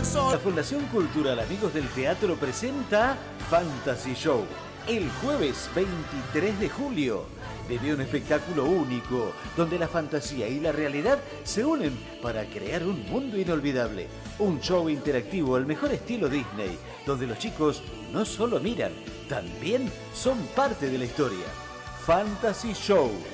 La Fundación Cultural Amigos del Teatro presenta Fantasy Show. El jueves 23 de julio vive un espectáculo único donde la fantasía y la realidad se unen para crear un mundo inolvidable. Un show interactivo al mejor estilo Disney, donde los chicos no solo miran, también son parte de la historia. Fantasy Show.